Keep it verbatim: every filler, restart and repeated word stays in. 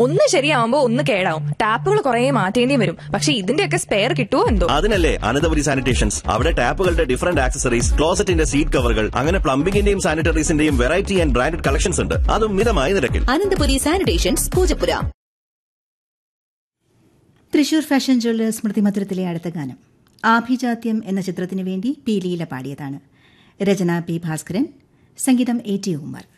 ഒന്ന് ശരിയാവുമ്പോ ഒന്ന് കേടാവും. ടാപ്പുകൾ കുറെ മാറ്റേണ്ടി വരും. പക്ഷെ ഇതിന്റെയൊക്കെ സ്പെയർ കിട്ടുമോ എന്തോ? അതിനല്ലേ അനന്തപുരി സാനിറ്റേഷൻസ്. അവിടെ ടാപ്പുകളുടെ ഡിഫറന്റ് ആക്സസറീസ്, ക്ലോസറ്റിന്റെ സീറ്റ് കവറുകൾ, അങ്ങനെ പ്ലംബിംഗിന്റെയും സാനിറ്ററീസിന്റെയും വെറൈറ്റി ആൻഡ് ബ്രാൻഡഡ് കളക്ഷൻസ് ഉണ്ട്. അതും മിതമായ നിരക്കിൽ. Ananthapuri sanitations, Poojappura. Thrissur fashion Jewellers സ്മൃതിമധുരത്തിലെ അടുത്ത ഗാനം ആഭിജാത്യം എന്ന ചിത്രത്തിനു വേണ്ടി പി ലീല പാടിയതാണ്. രചന പി ഭാസ്കരൻ, സംഗീതം എ ടി ഉമ്മർ.